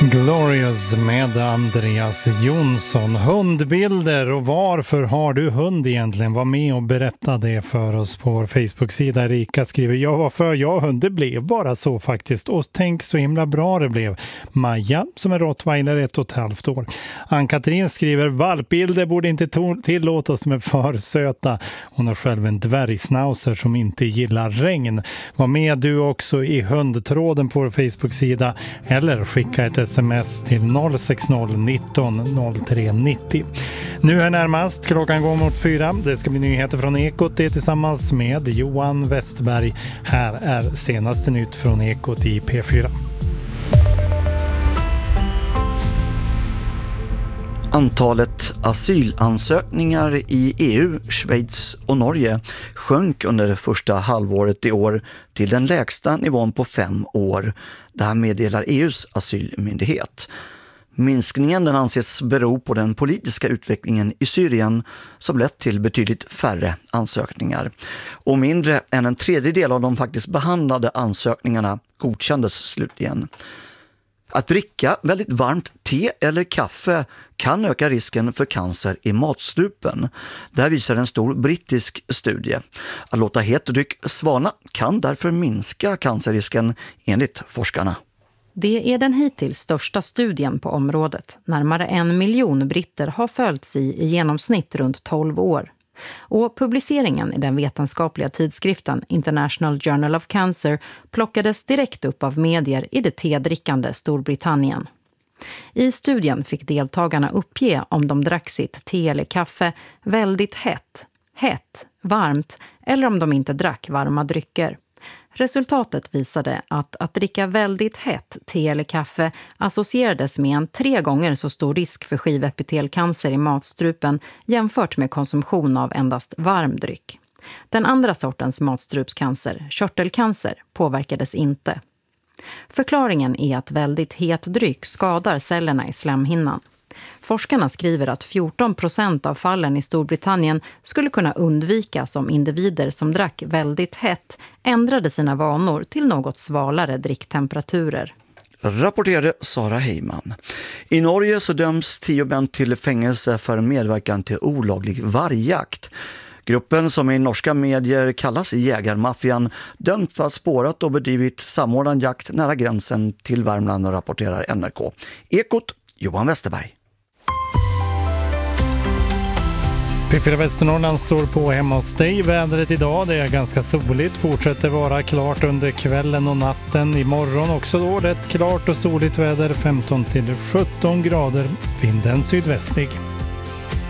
Glorious med Andreas Jonsson. Hundbilder, och varför har du hund egentligen? Var med och berätta det för oss på vår Facebook-sida. Erika skriver, ja varför jag har hund? Det blev bara så faktiskt. Och tänk så himla bra det blev. Maja som är rottweiler 1,5 år. Ann-Katrin skriver, valpbilder borde inte tillåtas med för söta. Hon har själv en dvärgsnauser som inte gillar regn. Var med du också i hundtråden på vår Facebook-sida eller skicka ett sms till 060 19 03 90. Nu här närmast, klockan går mot 4. Det ska bli nyheter från Ekot, det tillsammans med Johan Westberg. Här är senaste nytt från Ekot i P4. Antalet asylansökningar i EU, Schweiz och Norge sjönk under det första halvåret i år till den lägsta nivån på 5 år. Det här meddelar EUs asylmyndighet. Minskningen den anses bero på den politiska utvecklingen i Syrien som lett till betydligt färre ansökningar. Och mindre än en tredjedel av de faktiskt behandlade ansökningarna godkändes slutligen. Att dricka väldigt varmt te eller kaffe kan öka risken för cancer i matstrupen. Det här visar en stor brittisk studie. Att låta het dryck svalna kan därför minska cancerrisken enligt forskarna. Det är den hittills största studien på området. Närmare 1 miljon britter har följts i genomsnitt runt 12 år. Och publiceringen i den vetenskapliga tidskriften International Journal of Cancer plockades direkt upp av medier i det tedrickande Storbritannien. I studien fick deltagarna uppge om de drack sitt te eller kaffe väldigt hett, varmt eller om de inte drack varma drycker. Resultatet visade att dricka väldigt hett te eller kaffe associerades med en 3 gånger så stor risk för skivepitelcancer i matstrupen jämfört med konsumtion av endast varm dryck. Den andra sortens matstrupscancer, körtelcancer, påverkades inte. Förklaringen är att väldigt het dryck skadar cellerna i slemhinnan. Forskarna skriver att 14% av fallen i Storbritannien skulle kunna undvikas om individer som drack väldigt hett ändrade sina vanor till något svalare dricktemperaturer. Rapporterade Sara Heiman. I Norge så döms 10 män till fängelse för medverkan till olaglig vargjakt. Gruppen som i norska medier kallas jägarmaffian dömt för att spårat och bedrivit samordnad jakt nära gränsen till Värmland, rapporterar NRK. Ekot, Johan Westerberg. P4 Västernorrland står på hemma hos dig. Vädret idag, det är ganska soligt. Fortsätter vara klart under kvällen och natten. Imorgon också då rätt klart och soligt väder. 15 till 17 grader. Vinden sydvästlig.